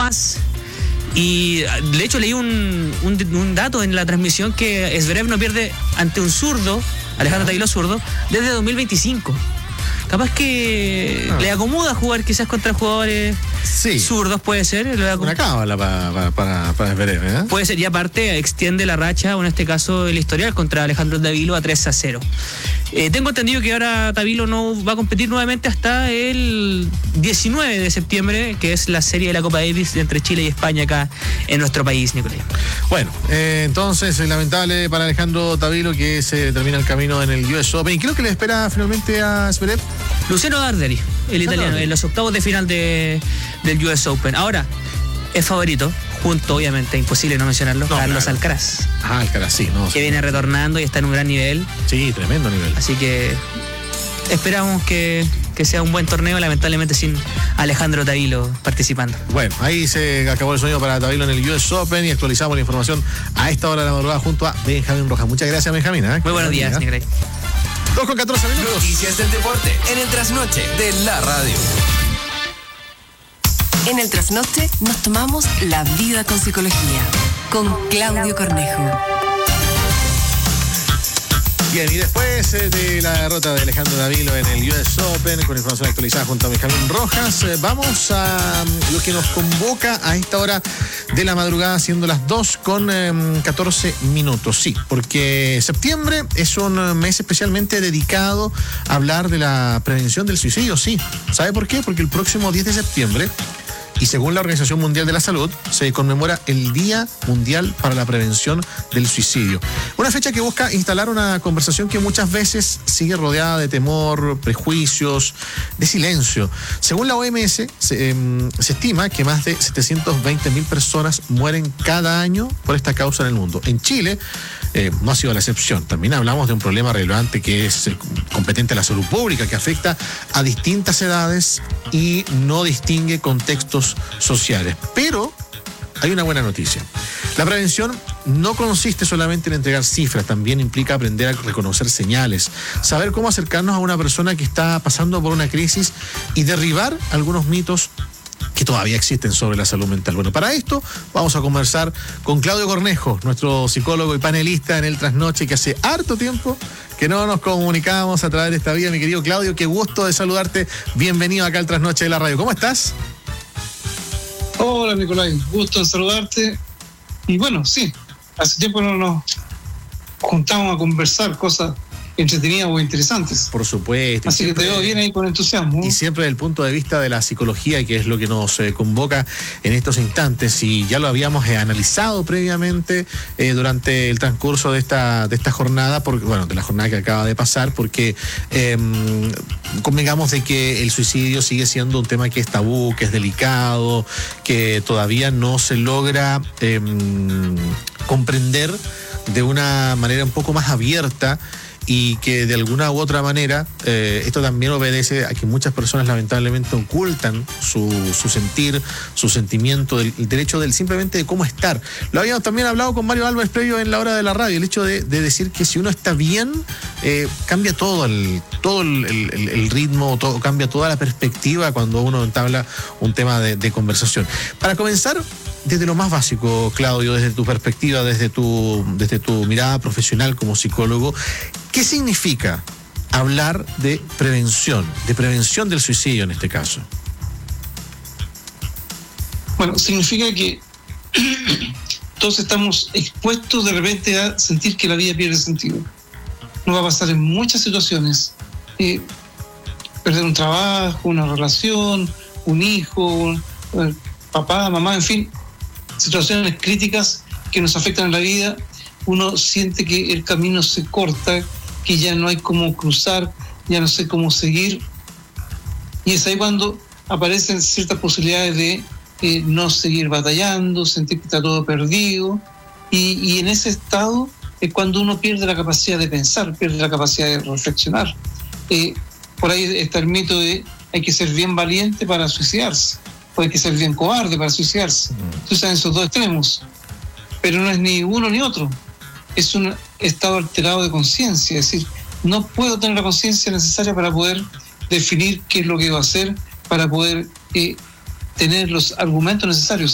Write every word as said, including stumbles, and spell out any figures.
más. Y de hecho leí un, un, un dato en la transmisión que Zverev no pierde ante un zurdo, Alejandro Tavilo zurdo, desde dos mil veinticinco. Capaz que ah. le acomoda jugar quizás contra jugadores sí. zurdos, puede ser. Una cábala para, para, para, para Zverev, ¿eh? Puede ser, y aparte extiende la racha, o en este caso el historial, contra Alejandro Tavilo a tres a cero. Eh, tengo entendido que ahora Tavilo no va a competir nuevamente hasta el diecinueve de septiembre, que es la serie de la Copa Davis entre Chile y España acá en nuestro país, Nicolás. Bueno, eh, entonces lamentable para Alejandro Tavilo que se termina el camino en el U S Open. ¿Y qué es lo que le espera finalmente a Zverev? Luciano Darderi, el italiano, en los octavos de final de, del U S Open. Ahora, es favorito, junto, obviamente, imposible no mencionarlo, no, Carlos claro. Alcaraz. Ah, Alcaraz, sí. No, que sí. viene retornando y está en un gran nivel. Sí, tremendo nivel. Así que esperamos que, que sea un buen torneo, lamentablemente sin Alejandro Tavilo participando. Bueno, ahí se acabó el sueño para Tavilo en el U S Open y actualizamos la información a esta hora de la madrugada junto a Benjamín Rojas. Muchas gracias, Benjamín. ¿eh? Muy buenos días, Nicolás. dos con catorce minutos. Noticias del deporte en el trasnoche de la radio. En el trasnoche nos tomamos la vida con psicología, con Claudio Cornejo. Bien, y después eh, de la derrota de Alejandro Tavilo en el U S Open, con información actualizada junto a Benjamín Rojas, eh, vamos a um, lo que nos convoca a esta hora de la madrugada, siendo las dos con catorce minutos. Sí, porque septiembre es un mes especialmente dedicado a hablar de la prevención del suicidio, sí. ¿Sabe por qué? Porque el próximo diez de septiembre, y según la Organización Mundial de la Salud, se conmemora el Día Mundial para la Prevención del Suicidio. Una fecha que busca instalar una conversación que muchas veces sigue rodeada de temor, prejuicios, de silencio. Según la O M S, se, eh, se estima que más de setecientas veinte mil personas mueren cada año por esta causa en el mundo. En Chile eh, no ha sido la excepción. También hablamos de un problema relevante que es eh, competente a la salud pública, que afecta a distintas edades y no distingue contextos sociales. Pero hay una buena noticia. La prevención no consiste solamente en entregar cifras, también implica aprender a reconocer señales, saber cómo acercarnos a una persona que está pasando por una crisis y derribar algunos mitos que todavía existen sobre la salud mental. Bueno, para esto vamos a conversar con Claudio Cornejo, nuestro psicólogo y panelista en el Trasnoche, que hace harto tiempo que no nos comunicábamos a través de esta vía. Mi querido Claudio, qué gusto de saludarte. Bienvenido acá al Trasnoche de la radio. ¿Cómo estás? Hola, Nicolás. Gusto en saludarte. Y bueno, sí, hace tiempo no nos juntamos a conversar cosas entretenidas o interesantes. Por supuesto. Así siempre, que te veo bien ahí con entusiasmo. Y siempre desde el punto de vista de la psicología, que es lo que nos eh, convoca en estos instantes. Y ya lo habíamos eh, analizado previamente eh, durante el transcurso de esta, de esta jornada, porque, bueno, de la jornada que acaba de pasar, porque eh, convengamos de que el suicidio sigue siendo un tema que es tabú, que es delicado, que todavía no se logra eh, comprender de una manera un poco más abierta, y que de alguna u otra manera eh, esto también obedece a que muchas personas lamentablemente ocultan su, su sentir, su sentimiento, el, el derecho del simplemente de cómo estar. Lo habíamos también hablado con Mario Álvarez previo en la hora de la radio, el hecho de, de decir que si uno está bien, eh, cambia todo el, todo el, el, el ritmo, todo, cambia toda la perspectiva cuando uno entabla un tema de, de conversación. Para comenzar, desde lo más básico, Claudio, desde tu perspectiva, desde tu, desde tu mirada profesional como psicólogo, ¿qué significa hablar de prevención, de prevención del suicidio en este caso? Bueno, significa que todos estamos expuestos de repente a sentir que la vida pierde sentido. Nos va a pasar en muchas situaciones. Eh, perder un trabajo, una relación, un hijo, un, un papá, mamá, en fin, situaciones críticas que nos afectan en la vida. Uno siente que el camino se corta, que ya no hay cómo cruzar, ya no sé cómo seguir. Y es ahí cuando aparecen ciertas posibilidades de eh, no seguir batallando, sentir que está todo perdido. Y, y en ese estado es cuando uno pierde la capacidad de pensar, pierde la capacidad de reflexionar. Eh, por ahí está el mito de hay que ser bien valiente para suicidarse, o hay que ser bien cobarde para suicidarse. Entonces, en esos dos extremos. Pero no es ni uno ni otro. Es un estado alterado de conciencia, es decir, no puedo tener la conciencia necesaria para poder definir qué es lo que debo hacer, para poder eh, tener los argumentos necesarios.